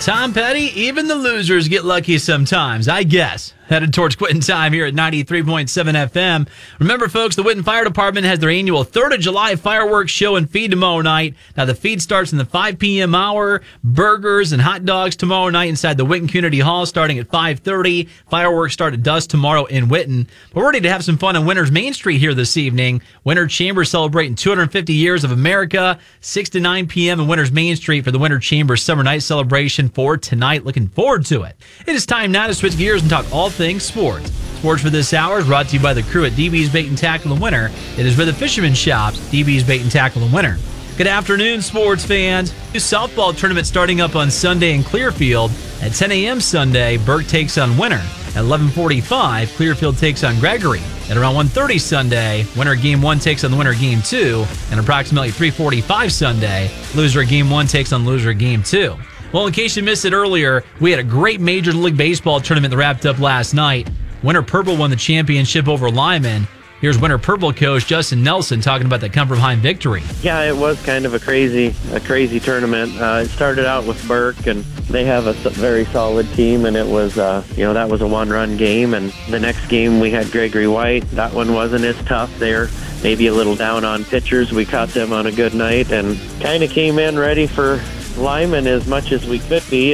Tom Petty, even the losers get lucky sometimes, I guess. Headed towards quitting time here at 93.7 FM. Remember, folks, the Whitten Fire Department has their annual 3rd of July fireworks show and feed tomorrow night. Now, the feed starts in the 5 p.m. hour. Burgers and hot dogs tomorrow night inside the Whitten Community Hall starting at 5:30. Fireworks start at dusk tomorrow in Whitten. We're ready to have some fun on Winter's Main Street here this evening. Winter Chamber celebrating 250 years of America. 6 to 9 p.m. on Winter's Main Street for the Winter Chamber Summer Night Celebration for tonight. Looking forward to it. It is time now to switch gears and talk all things sports. Sports for this hour is brought to you by the crew at DB's Bait and Tackle and Winter. It is where the fisherman shops, DB's Bait and Tackle and Winter. Good afternoon, sports fans. The softball tournament starting up on Sunday in Clearfield. At 10 a.m. Sunday, Burke takes on Winter. At 11:45, Clearfield takes on Gregory. At around 1:30 Sunday, Winter Game 1 takes on the Winter Game 2. And approximately 3:45 Sunday, loser Game 1 takes on loser Game 2. Well, in case you missed it earlier, we had a great Major League Baseball tournament that wrapped up last night. Winter Purple won the championship over Lyman. Here's Winter Purple coach Justin Nelson talking about the come-from-behind victory. Yeah, it was kind of a crazy tournament. It started out with Burke, and they have a very solid team, and it was, that was a one-run game. And the next game we had Gregory White. That one wasn't as tough. They're maybe a little down on pitchers. We caught them on a good night and kind of came in ready for Lyman as much as we could be.